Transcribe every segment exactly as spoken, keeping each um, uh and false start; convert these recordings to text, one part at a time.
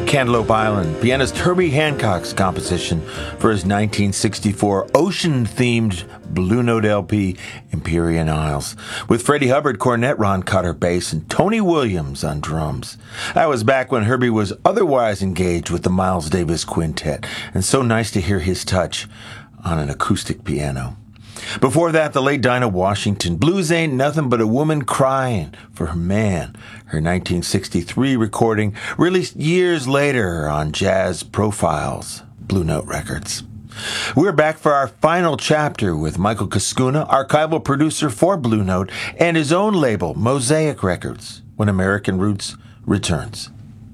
Cantaloupe Island, pianist Herbie Hancock's composition for his nineteen sixty-four ocean-themed Blue Note L P, Empyrean Isles, with Freddie Hubbard cornet, Ron Cotter bass, and Tony Williams on drums. That was back when Herbie was otherwise engaged with the Miles Davis Quintet, and so nice to hear his touch on an acoustic piano. Before that, the late Dinah Washington, Blues Ain't Nothing But a Woman Crying for Her Man, her nineteen sixty-three recording, released years later on Jazz Profiles, Blue Note Records. We're back for our final chapter with Michael Cascuna, archival producer for Blue Note, and his own label, Mosaic Records, when American Roots returns.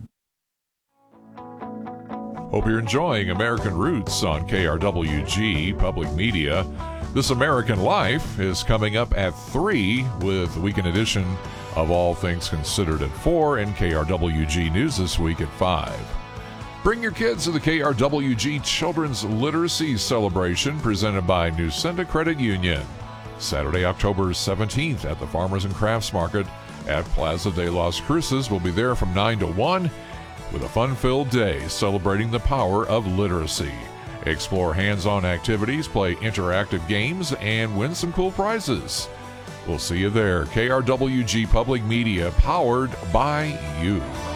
Hope you're enjoying American Roots on K R W G Public Media. This American Life is coming up at three with the weekend edition of All Things Considered at four and K R W G News This Week at five. Bring your kids to the K R W G Children's Literacy Celebration presented by Newsenda Credit Union. Saturday, October seventeenth at the Farmers and Crafts Market at Plaza de las Cruces. We'll be there from nine to one with a fun-filled day celebrating the power of literacy. Explore hands-on activities, play interactive games, and win some cool prizes. We'll see you there. K R W G Public Media, powered by you.